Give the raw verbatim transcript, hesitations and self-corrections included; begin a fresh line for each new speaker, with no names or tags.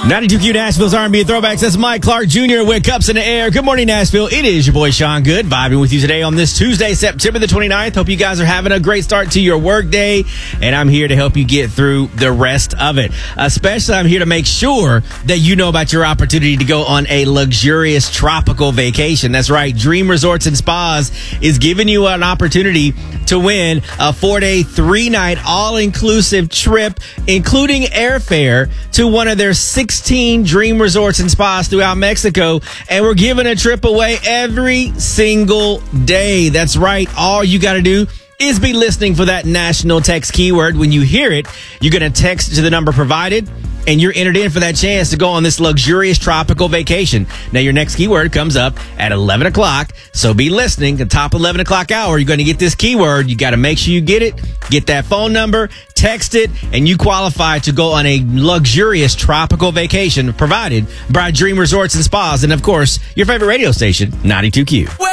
ninety-two Q Nashville's R and B Throwbacks. That's Mike Clark Junior with Cups in the Air. Good morning, Nashville. It is your boy, Sean Good, vibing with you today on this Tuesday, September the twenty-ninth. Hope you guys are having a great start to your work day, and I'm here to help you get through the rest of it. Especially, I'm here to make sure that you know about your opportunity to go on a luxurious tropical vacation. That's right. Dream Resorts and Spas is giving you an opportunity to win a four-day, three-night, all-inclusive trip, including airfare to one of their sixteen dream resorts and spas throughout Mexico. And we're giving a trip away every single day. That's right. All you got to do is be listening for that national text keyword. When you hear it, you're going to text to the number provided, and you're entered in for that chance to go on this luxurious tropical vacation. Now, your next keyword comes up at eleven o'clock, so be listening. The top eleven o'clock hour, you're going to get this keyword. You got to make sure you get it, get that phone number, text it, and you qualify to go on a luxurious tropical vacation provided by Dream Resorts and Spas, and, of course, your favorite radio station, ninety-two Q.